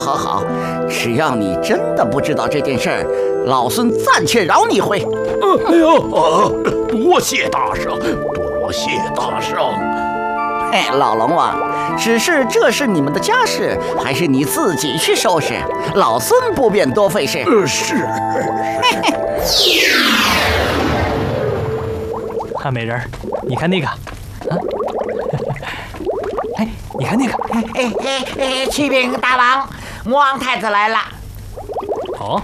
好，只要你真的不知道这件事儿，老孙暂且饶你一回。 多谢大圣，多谢大圣。 老龙王，只是这是你们的家事，还是你自己去收拾？老孙不便多费事。 是。 美人儿，你看那个，你看那个。 启禀大王，魔王太子来了。 哦，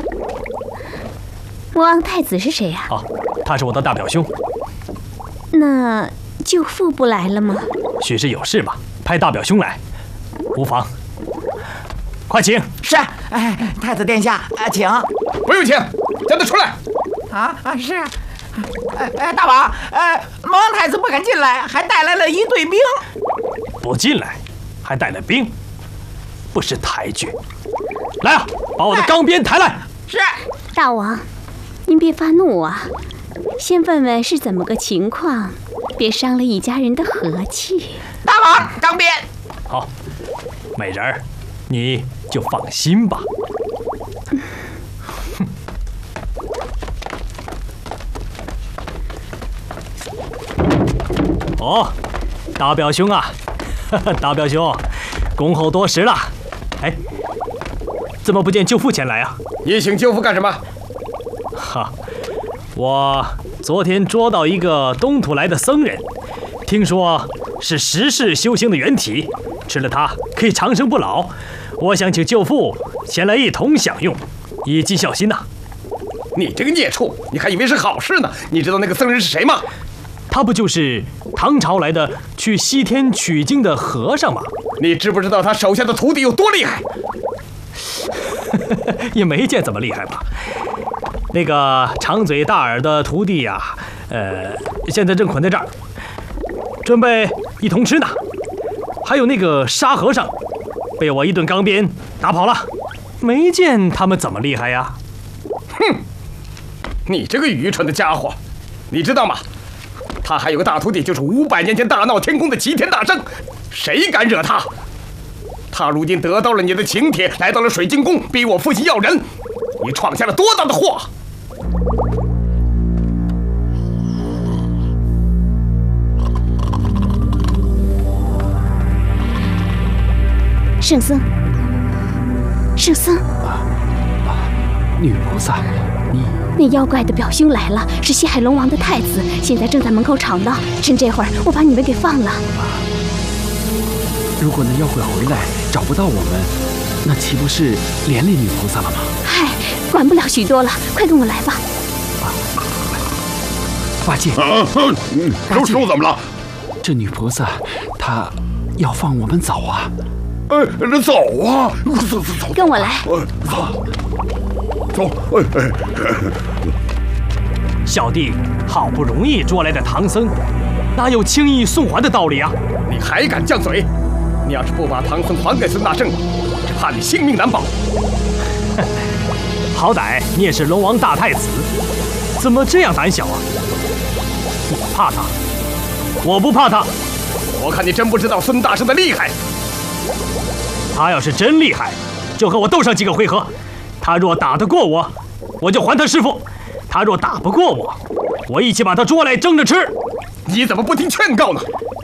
魔王太子是谁呀？ 他是我的大表兄。 那舅父不来了吗？ 许是有事吧，派大表兄来，无妨。快请。 是，太子殿下，请。 不用请，叫他出来。 是。大王，魔王太子不敢进来，还带来了一队兵。 不进来，还带了兵，不识抬举。来啊，把我的钢鞭抬来。 是。 大王，您别发怒啊，先问问是怎么个情况，别伤了一家人的和气。 大王，钢鞭。 好，美人儿，你就放心吧。哦，大表兄啊，大表兄，恭候多时了。怎么不见舅父前来啊？ 你请舅父干什么？ 我昨天捉到一个东土来的僧人，听说是10世修行的原体，吃了它可以长生不老。我想请舅父前来一同享用，以尽孝心呐。 你这个孽畜，你还以为是好事呢？你知道那个僧人是谁吗？ 他不就是唐朝来的去西天取经的和尚吗？ 你知不知道他手下的徒弟有多厉害？ 也没见怎么厉害吧。那个长嘴大耳的徒弟呀，现在正捆在这儿，准备一同吃呢。还有那个沙和尚，被我一顿钢鞭打跑了，没见他们怎么厉害呀。 哼，你这个愚蠢的家伙，你知道吗？他还有个大徒弟，就是500年前大闹天宫的齐天大圣，谁敢惹他？他如今得到了你的请帖，来到了水晶宫，逼我父亲要人，你闯下了多大的祸！ 圣僧， 女菩萨，你…… 那妖怪的表兄来了，是西海龙王的太子，现在正在门口吵闹。趁这会儿，我把你们给放了。 如果那妖怪回来找不到我们，那岂不是连累女菩萨了吗？ 嗨，管不了许多了，快跟我来吧。 八戒， 说怎么了？ 这女菩萨她要放我们走啊！ 走啊！走， 跟我来。 走。 小弟好不容易捉来的唐僧，哪有轻易送还的道理啊？ 你还敢犟嘴？你要是不把唐僧还给孙大圣，只怕你性命难保。 好歹你也是龙王大太子，怎么这样胆小啊？你怕他，我不怕他。 我看你真不知道孙大圣的厉害。 他要是真厉害，就和我斗上几个回合。他若打得过我，我就还他师傅；他若打不过我，我一起把他捉来蒸着吃。 你怎么不听劝告呢？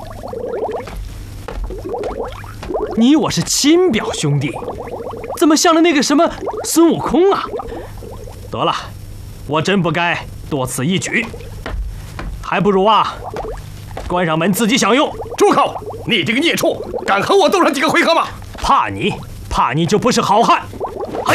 你我是亲表兄弟，怎么像了那个什么孙悟空啊？得了，我真不该多此一举，还不如关上门自己享用。 住口！你这个孽畜，敢和我斗上几个回合吗？ 怕你就不是好汉。